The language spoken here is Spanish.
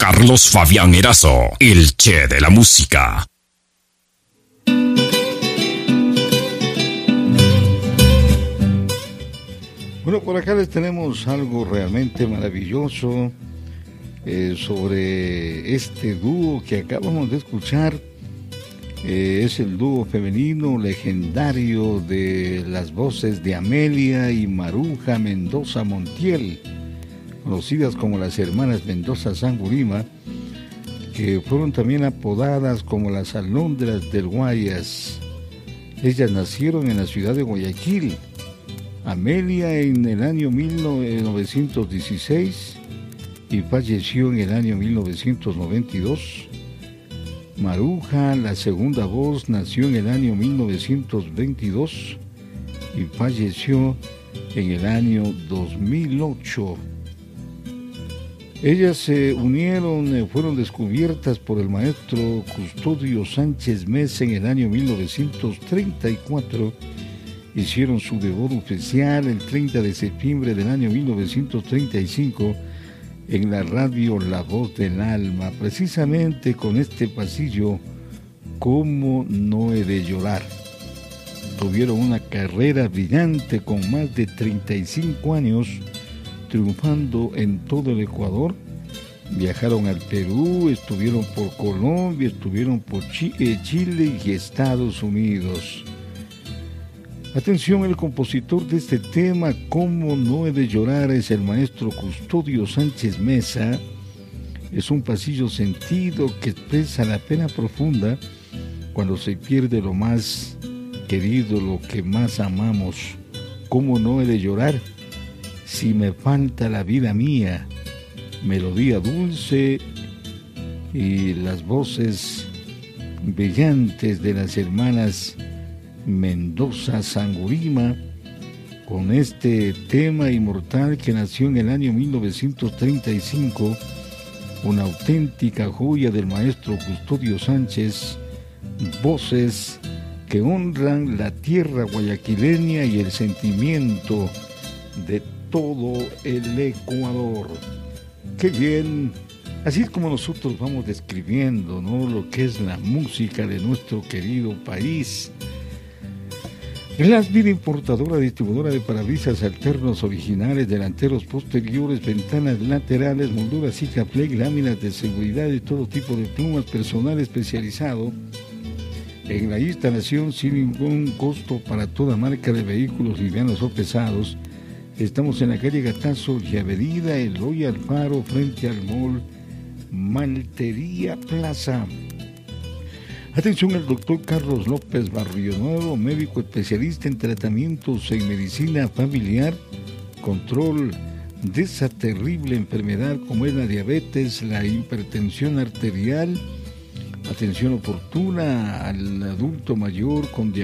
Carlos Fabián Erazo, el Che de la música. Bueno, por acá les tenemos algo realmente maravilloso sobre este dúo que acabamos de escuchar. Es el dúo femenino legendario de las voces de Amelia y Maruja Mendoza Montiel, conocidas como las hermanas Mendoza Sangurima, que fueron también apodadas como las Alondras del Guayas. Ellas nacieron en la ciudad de Guayaquil. Amelia en el año 1916 y falleció en el año 1992. Maruja, la segunda voz, nació en el año 1922 y falleció en el año 2008. Ellas se unieron, fueron descubiertas por el maestro Custodio Sánchez Mesa en el año 1934. Hicieron su debut oficial el 30 de septiembre del año 1935 en la radio La Voz del Alma, precisamente con este pasillo, ¿Cómo no he de llorar? Tuvieron una carrera brillante con más de 35 años, triunfando en todo el Ecuador. Viajaron al Perú, estuvieron por Colombia, estuvieron por Chile y Estados Unidos. Atención, el compositor de este tema, ¿Cómo no he de llorar?, es el maestro Custodio Sánchez Mesa. Es un pasillo sentido que expresa la pena profunda cuando se pierde lo más querido, lo que más amamos. ¿Cómo no he de llorar? Si me falta la vida mía. Melodía dulce y las voces brillantes de las hermanas Mendoza Sangurima, con este tema inmortal que nació en el año 1935, una auténtica joya del maestro Custodio Sánchez, voces que honran la tierra guayaquileña y el sentimiento de todo el Ecuador. ¡Qué bien! Así es como nosotros vamos describiendo, ¿no?, lo que es la música de nuestro querido país. Glass Vida importadora, distribuidora de parabrisas alternos originales, delanteros, posteriores, ventanas laterales, molduras Sikaflex, láminas de seguridad y todo tipo de plumas, personal especializado en la instalación sin ningún costo para toda marca de vehículos livianos o pesados. Estamos en la calle Gatazo y avenida Eloy Alfaro, frente al mall Maltería Plaza. Atención al doctor Carlos López Barrio Nuevo, médico especialista en tratamientos en medicina familiar, control de esa terrible enfermedad como es la diabetes, la hipertensión arterial, atención oportuna al adulto mayor con diabetes,